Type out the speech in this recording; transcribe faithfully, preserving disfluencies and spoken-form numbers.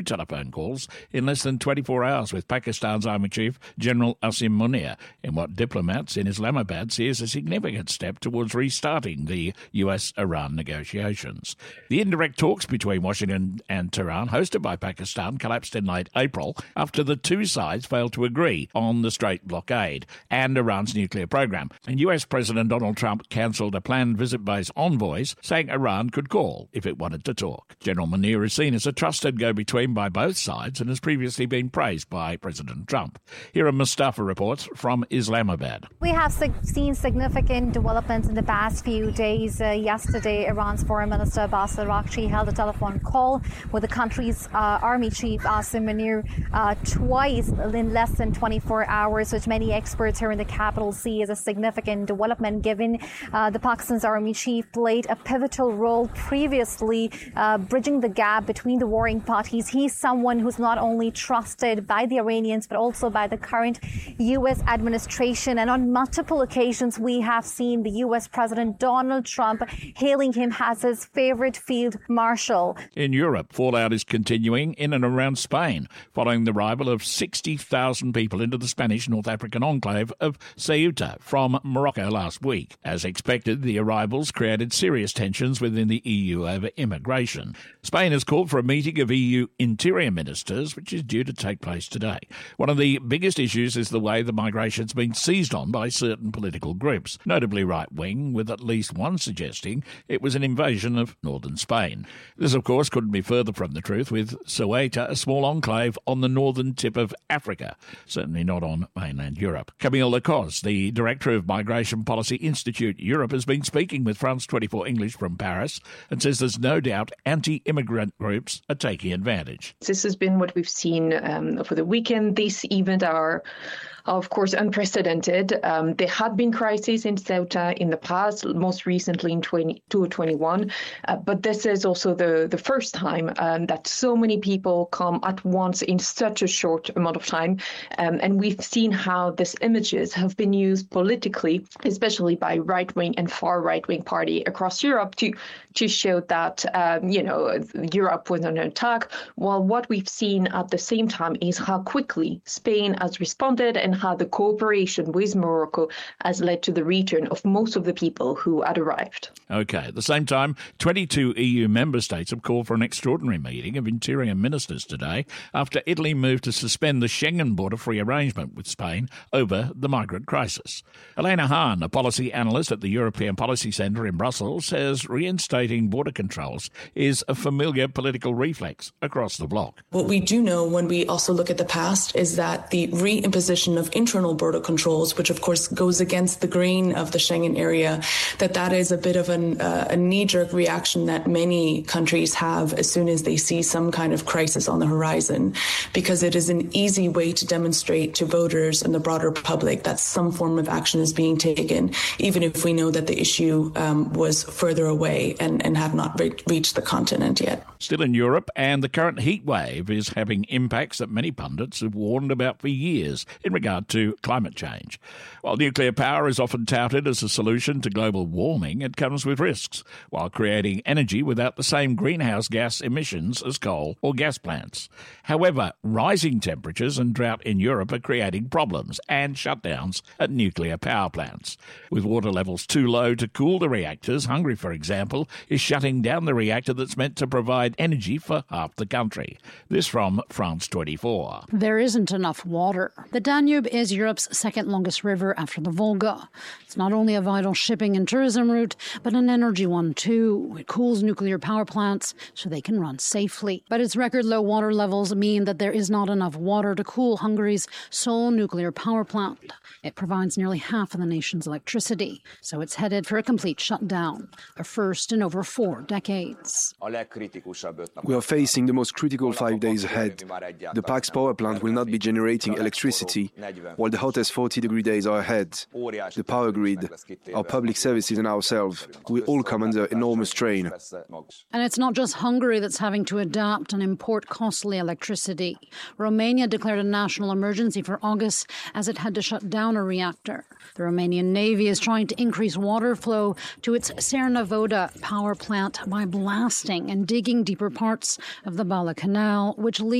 telephone calls in less than twenty-four hours with Pakistan's Army Chief General Asim Munir in what diplomats in Islamabad see as a significant step towards restarting the U S Iran negotiations. The indirect talks between Washington and Tehran, hosted by Pakistan, collapsed in late April after the two sides failed to agree on the Strait blockade and Iran's nuclear program. And U S President Donald Trump cancelled a planned visit by his envoys, saying Iran could call if it wanted to talk. General Munir is seen as a trusted go-between by both sides and has previously been praised by President Trump. Here are Mustafa reports from Islamabad. We have seen significant developments in the past few days. Uh, yesterday, Iran's Foreign Minister Abbas Araghchi held a telephone call with the country's uh, army chief Asim Munir uh, twice in less than twenty-four hours, which many experts here in the capital see as a significant development, given uh, the Pakistan's army chief played a pivotal role previously, uh, bridging the gap between the warring parties. He's someone who's not only trusted by the Iranians, but also by the current U S administration. And on multiple occasions, we have seen the U S President Donald Trump hailing him as his favorite field marshal. In Europe, fallout is continuing in and around Spain, following the arrival of sixty thousand people into the Spanish North African enclave of Ceuta from Morocco last week. As expected, the arrivals created serious tensions within the E U over immigration. Spain has called for a meeting of E U interior ministers, which is due to take place today. One of the biggest issues is the way the migration's been seized on by certain political groups, notably right-wing, with at least one suggesting it was an invasion of northern Spain. This, of course, couldn't be further from the truth, with Ceuta a small enclave on the northern tip of Africa, certainly not on mainland Europe. Camille Lacoste, the director of Migration Policy Institute Europe, has been speaking with France twenty-four English from Paris and says there's no doubt anti-immigrant groups are taking advantage. This has been what we've seen um, for the weekend. These events are, of course, unprecedented. Um, there had been crises in Ceuta in the past, most recently in twenty twenty-one, uh, but this is also the, the first time um, that so many people come at once in such a short amount of time. Um, and we've seen how these images have been used politically, especially by right-wing and far right-wing party across Europe to, to show that, um, you know, Europe was under attack. While what we've seen at the same time is how quickly Spain has responded and how the cooperation with Morocco has led to the return of most of the people who had arrived. OK. At the same time, twenty-two E U member states have called for an extraordinary meeting of interior ministers today after Italy moved to suspend the Schengen border-free arrangement with Spain over the migrant crisis. Elena Hahn, a policy analyst at the European Policy Centre in Brussels, says reinstating border controls is a familiar political reflex across the bloc. What we do know when we also look at the past is that the reimposition of internal border controls, which of course goes against the grain of the Schengen area, that that is a bit of an, uh, a knee-jerk reaction that many countries have as soon as they see some kind of crisis on the horizon, because it is an easy way to demonstrate to voters and the broader public that some form of action is being taken, even if we know that the issue um, was further away and, and had not re- reached the continent yet. Still in Europe, and the current heat wave is having impacts that many pundits have warned about for years in regard to climate change. While nuclear power is often touted as a solution to global warming, it comes with risks, while creating energy without the same greenhouse gas emissions as coal or gas plants. However, rising temperatures and drought in Europe are creating problems and shutdowns at nuclear power plants. With water levels too low to cool the reactors, Hungary, for example, is shutting down the reactor that's meant to provide energy for half the country. This from France twenty-four. There isn't enough water. The Danube is Europe's second longest river after the Volga. It's not only a vital shipping and tourism route, but an energy one too. It cools nuclear power plants so they can run safely. But its record low water levels mean that there is not enough water to cool Hungary's sole nuclear power plant. It provides nearly half of the nation's electricity, so it's headed for a complete shutdown, a first in over four decades. We are facing the most critical five days ahead. The Pax power plant will not be generating electricity, while the hottest forty-degree days are ahead. The power grid, our public services and ourselves will all come under enormous strain. And it's not just Hungary that's having to adapt and import costly electricity. Romania declared a national emergency for August as it had to shut down a reactor. The Romanian Navy is trying to increase water flow to its Cernavoda power plant by blasting and digging deeper parts of the Bala Canal, which leads